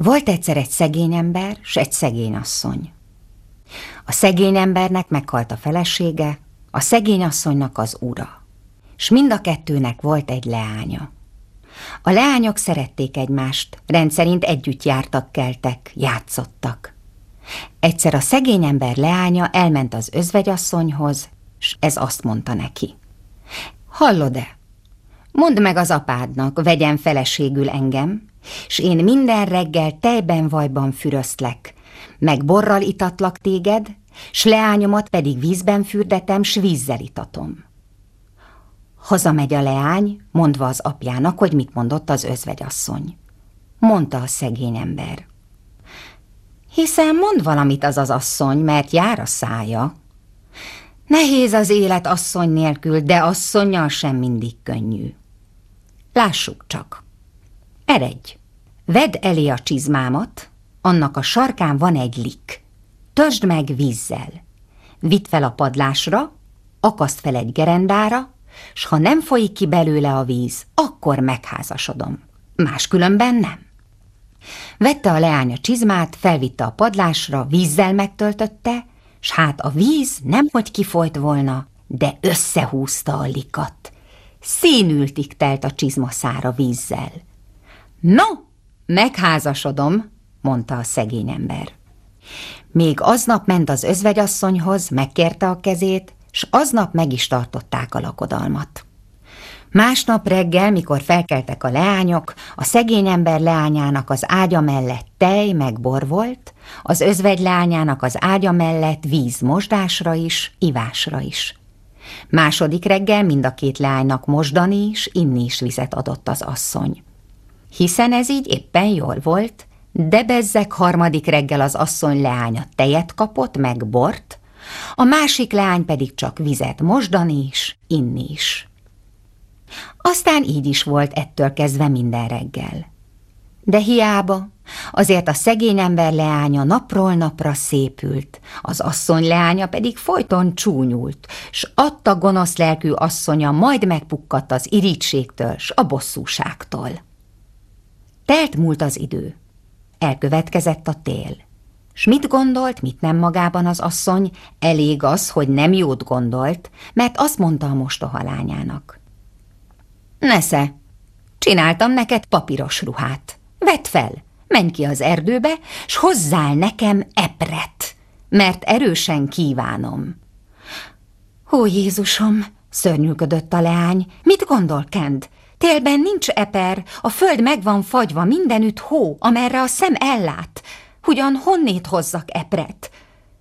Volt egyszer egy szegény ember, s egy szegény asszony. A szegény embernek meghalt a felesége, a szegény asszonynak az ura, s mind a kettőnek volt egy leánya. A leányok szerették egymást, rendszerint együtt jártak, keltek, játszottak. Egyszer a szegény ember leánya elment az özvegyasszonyhoz, s ez azt mondta neki. Hallod-e? Mondd meg az apádnak, vegyen feleségül engem, s én minden reggel tejben vajban füröztlek, meg borral itatlak téged, s leányomat pedig vízben fürdetem, s vízzel itatom. Hazamegy a leány, mondva az apjának, hogy mit mondott az özvegyasszony. Mondta a szegény ember. Hiszen mond valamit az asszony, mert jár a szája. Nehéz az élet asszony nélkül, de asszonnyal sem mindig könnyű. Lássuk csak. Eredj, vedd elé a csizmámat, annak a sarkán van egy lik. Törsd meg vízzel. Vidd fel a padlásra, akaszd fel egy gerendára, s ha nem folyik ki belőle a víz, akkor megházasodom. Máskülönben nem. Vette a leány a csizmát, felvitte a padlásra, vízzel megtöltötte, s hát a víz nemhogy kifolyt volna, de összehúzta a likat. Színültig telt a csizmaszára vízzel. No, megházasodom, mondta a szegény ember. Még aznap ment az özvegyasszonyhoz, megkérte a kezét, s aznap meg is tartották a lakodalmat. Másnap reggel, mikor felkeltek a leányok, a szegény ember leányának az ágya mellett tej meg bor volt, az özvegy leányának az ágya mellett víz mosdásra is, ivásra is. Második reggel mind a két leánynak mosdani is, inni is vizet adott az asszony. Hiszen ez így éppen jól volt, de bezzeg harmadik reggel az asszony leánya tejet kapott, meg bort, a másik leány pedig csak vizet mosdani is, inni is. Aztán így is volt ettől kezdve minden reggel. De hiába, azért a szegény ember leánya napról napra szépült, az asszony leánya pedig folyton csúnyult, s adta gonosz lelkű asszonya majd megpukkadt az irítségtől s a bosszúságtól. Telt múlt az idő, elkövetkezett a tél. S mit gondolt, mit nem magában az asszony? Elég az, hogy nem jót gondolt, mert azt mondta a mostoha lányának. Nesze, csináltam neked papíros ruhát. Vedd fel, menj ki az erdőbe, s hozzál nekem epret, mert erősen kívánom. Ó, Jézusom, szörnyűködött a leány, mit gondol Kend? Télben nincs eper, a föld meg van fagyva, mindenütt hó, amerre a szem ellát. Ugyan honnét hozzak epret?